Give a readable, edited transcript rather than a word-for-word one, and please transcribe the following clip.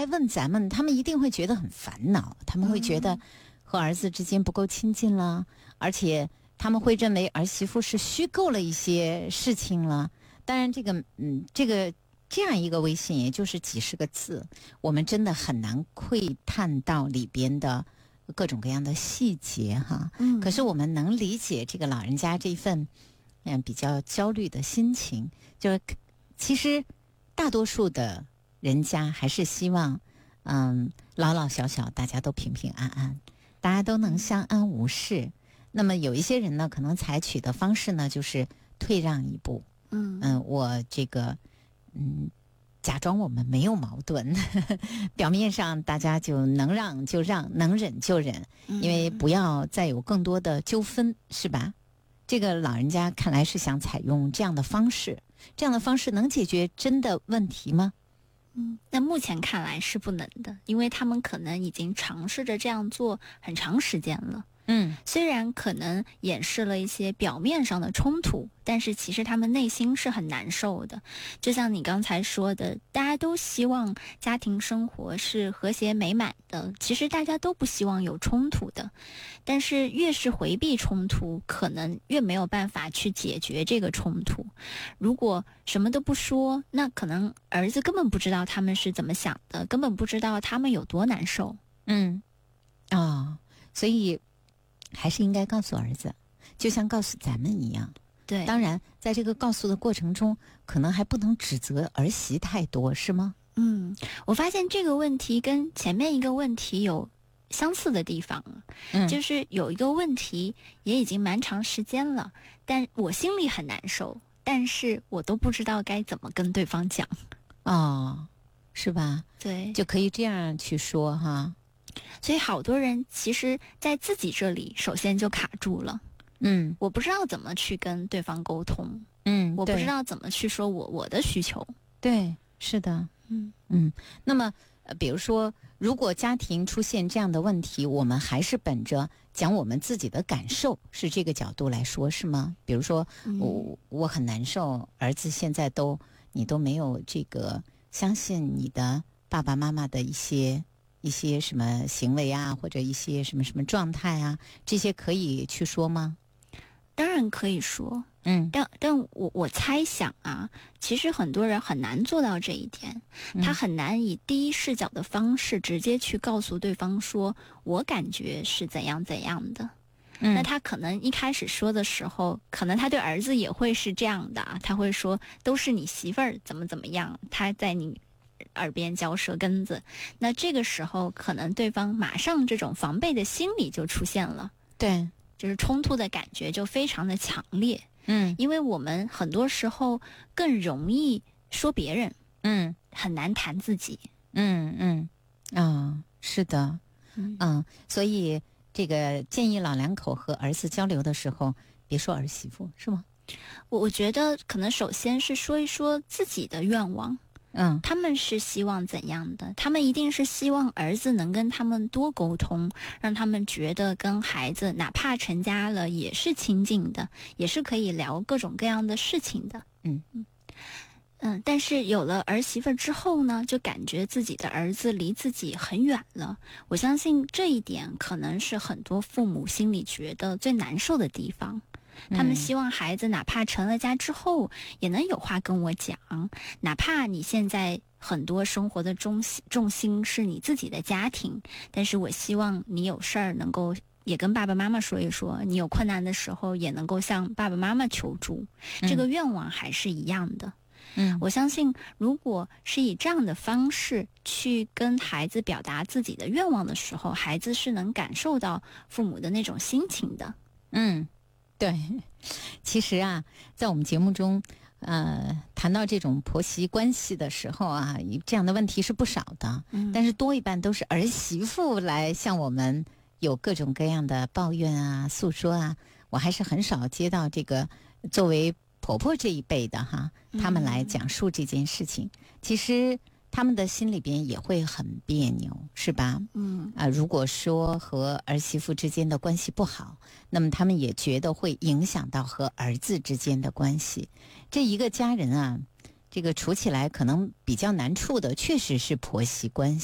来问咱们，他们一定会觉得很烦恼，他们会觉得和儿子之间不够亲近了，而且他们会认为儿媳妇是虚构了一些事情了。当然这样一个微信也就是几十个字，我们真的很难窥探到里边的各种各样的细节哈。可是我们能理解这个老人家这份比较焦虑的心情，就是其实大多数的人家还是希望老老小小大家都平平安安，大家都能相安无事。那么有一些人呢，可能采取的方式呢就是退让一步，我这个假装我们没有矛盾表面上大家就能让就让，能忍就忍，因为不要再有更多的纠纷，是吧？这个老人家看来是想采用这样的方式，这样的方式能解决真的问题吗？ 那目前看来是不能的，因为他们可能已经尝试着这样做很长时间了。虽然可能掩饰了一些表面上的冲突，但是其实他们内心是很难受的。就像你刚才说的，大家都希望家庭生活是和谐美满的，其实大家都不希望有冲突的。但是越是回避冲突，可能越没有办法去解决这个冲突。如果什么都不说，那可能儿子根本不知道他们是怎么想的，根本不知道他们有多难受。 所以还是应该告诉儿子，就像告诉咱们一样。 对， 当然在这个告诉的过程中，可能还不能指责儿媳太多，是吗？ 我发现这个问题跟前面一个问题有相似的地方，就是有一个问题也已经蛮长时间了，但我心里很难受，但是我都不知道该怎么跟对方讲。 是吧？ 对， 就可以这样去说哈。 所以好多人其实在自己这里首先就卡住了。我不知道怎么去跟对方沟通。我不知道怎么去说我的需求。 对，是的。那么比如说如果家庭出现这样的问题，我们还是本着讲我们自己的感受，是这个角度来说，是吗？比如说我很难受，儿子现在你都没有这个相信你的爸爸妈妈的一些什么行为啊，或者一些什么什么状态啊，这些可以去说吗？ 当然可以说。但我猜想啊，其实很多人很难做到这一点。他很难以第一视角的方式直接去告诉对方说我感觉是怎样怎样的。那他可能一开始说的时候，可能他对儿子也会是这样的啊，他会说都是你媳妇儿怎么怎么样，他在你耳边嚼舌根子。那这个时候可能对方马上这种防备的心理就出现了。 对， 就是冲突的感觉就非常的强烈。因为我们很多时候更容易说别人，很难谈自己。 是的。所以这个建议老两口和儿子交流的时候，别说儿媳妇，是吗？ 我觉得可能首先是说一说自己的愿望。他们是希望怎样的？他们一定是希望儿子能跟他们多沟通，让他们觉得跟孩子哪怕成家了也是亲近的，也是可以聊各种各样的事情的。但是有了儿媳妇之后呢，就感觉自己的儿子离自己很远了。我相信这一点可能是很多父母心里觉得最难受的地方。他们希望孩子哪怕成了家之后也能有话跟我讲，哪怕你现在很多生活的重心是你自己的家庭，但是我希望你有事儿能够也跟爸爸妈妈说一说，你有困难的时候也能够向爸爸妈妈求助。这个愿望还是一样的。我相信如果是以这样的方式去跟孩子表达自己的愿望的时候，孩子是能感受到父母的那种心情的。 对，其实啊，在我们节目中，谈到这种婆媳关系的时候啊，这样的问题是不少的。但是多一半都是儿媳妇来向我们有各种各样的抱怨啊、诉说啊。我还是很少接到这个作为婆婆这一辈的哈，他们来讲述这件事情。其实他们的心里边也会很别扭，是吧？如果说和儿媳妇之间的关系不好，那么他们也觉得会影响到和儿子之间的关系。这一个家人啊，这个处起来可能比较难处的，确实是婆媳关系。